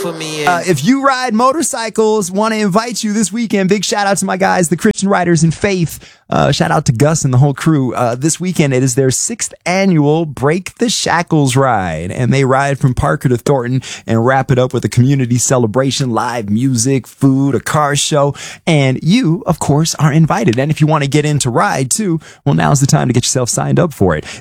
for me is. If you ride motorcycles, want to invite you this weekend. Big shout out to my guys, the Christian Riders in Faith. Shout out to Gus and the whole crew. This weekend, it is their 6th annual Break the Shackles ride. And they ride from Parker to Thornton and wrap it up with a community celebration, live music, food, a car show. And you, of course, are invited. And if you want to get in to ride too, well, now's the time to get yourself signed up for it.